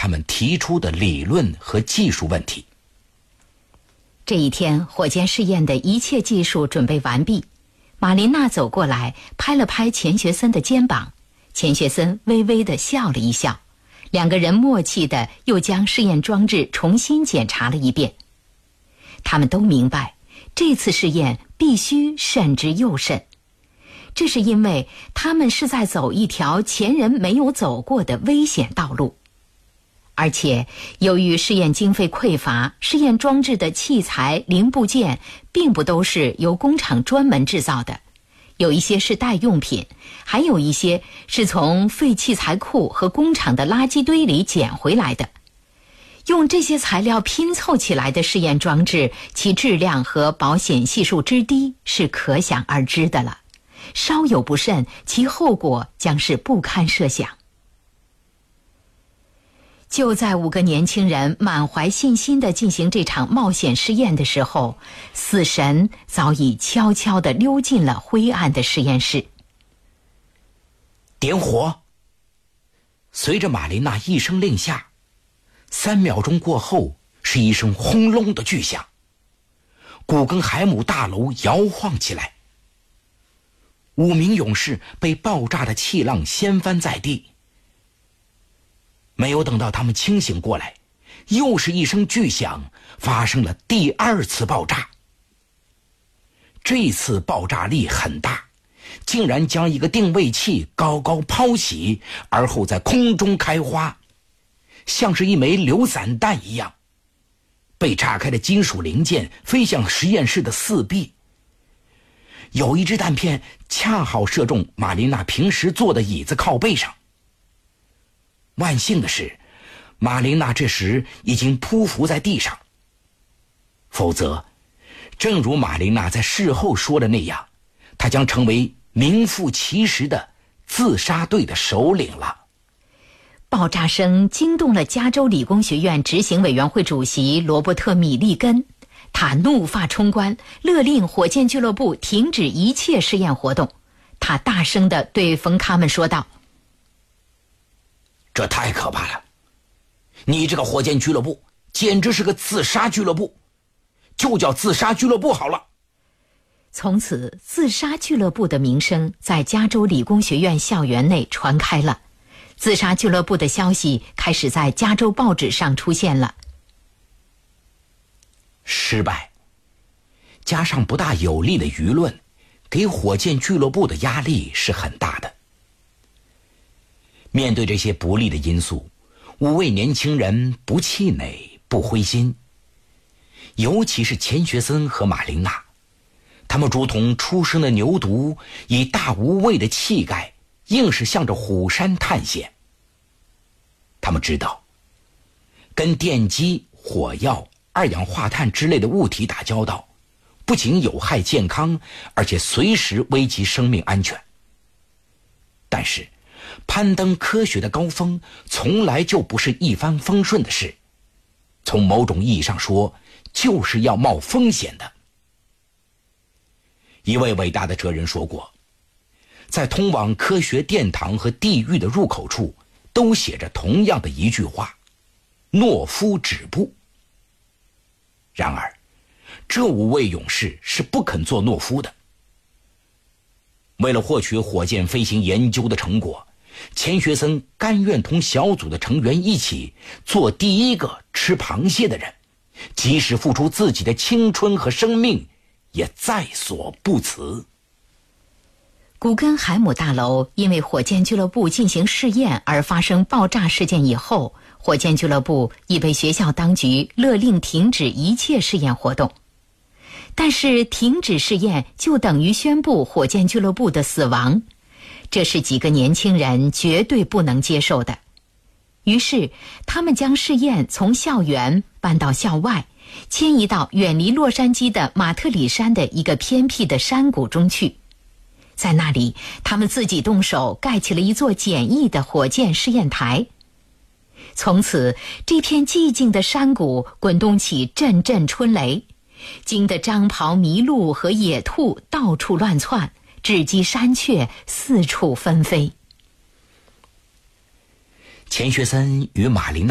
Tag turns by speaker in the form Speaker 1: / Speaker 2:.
Speaker 1: 他们提出的理论和技术问题。
Speaker 2: 这一天，火箭试验的一切技术准备完毕，马琳娜走过来，拍了拍钱学森的肩膀，钱学森微微地笑了一笑，两个人默契地又将试验装置重新检查了一遍。他们都明白，这次试验必须慎之又慎，这是因为他们是在走一条前人没有走过的危险道路。而且由于试验经费匮乏，试验装置的器材零部件并不都是由工厂专门制造的，有一些是代用品，还有一些是从废器材库和工厂的垃圾堆里捡回来的。用这些材料拼凑起来的试验装置，其质量和保险系数之低是可想而知的了，稍有不慎，其后果将是不堪设想。就在5个年轻人满怀信心地进行这场冒险试验的时候，死神早已悄悄地溜进了灰暗的实验室。
Speaker 1: 点火！随着马琳娜一声令下，3秒钟过后，是一声轰隆的巨响，古根海姆大楼摇晃起来。5名勇士被爆炸的气浪掀翻在地。没有等到他们清醒过来，又是一声巨响，发生了第2次爆炸。这次爆炸力很大，竟然将一个定位器高高抛起，而后在空中开花，像是一枚流散弹一样。被炸开的金属零件飞向实验室的4壁。有一支弹片恰好射中马琳娜平时坐的椅子靠背上。万幸的是，马琳娜这时已经匍匐在地上，否则正如马琳娜在事后说的那样，她将成为名副其实的自杀队的首领了。
Speaker 2: 爆炸声惊动了加州理工学院执行委员会主席罗伯特·米利根，他怒发冲冠，勒令火箭俱乐部停止一切试验活动。他大声地对冯卡们说道：
Speaker 1: 这太可怕了，你这个火箭俱乐部简直是个自杀俱乐部，就叫自杀俱乐部好了。
Speaker 2: 从此，自杀俱乐部的名声在加州理工学院校园内传开了，自杀俱乐部的消息开始在加州报纸上出现了。
Speaker 1: 失败加上不大有力的舆论，给火箭俱乐部的压力是很大的。面对这些不利的因素，5位年轻人不气馁不灰心，尤其是钱学森和马琳娜，他们如同初生的牛犊，以大无畏的气概，硬是向着虎山探险。他们知道，跟电击、火药、2氧化碳之类的物体打交道，不仅有害健康，而且随时危及生命安全。但是攀登科学的高峰从来就不是一帆风顺的事，从某种意义上说，就是要冒风险的。一位伟大的哲人说过，在通往科学殿堂和地狱的入口处，都写着同样的一句话：懦夫止步。然而，这5位勇士是不肯做懦夫的。为了获取火箭飞行研究的成果，钱学森甘愿同小组的成员一起做第一个吃螃蟹的人，即使付出自己的青春和生命，也在所不辞。
Speaker 2: 古根海姆大楼因为火箭俱乐部进行试验而发生爆炸事件以后，火箭俱乐部已被学校当局勒令停止一切试验活动。但是停止试验就等于宣布火箭俱乐部的死亡，这是几个年轻人绝对不能接受的。于是他们将试验从校园搬到校外，迁移到远离洛杉矶的马特里山的一个偏僻的山谷中去。在那里，他们自己动手盖起了一座简易的火箭试验台。从此，这片寂静的山谷滚动起阵阵春雷，惊得张袍麋鹿和野兔到处乱窜，雉鸡山雀四处纷飞。
Speaker 1: 钱学森与马琳娜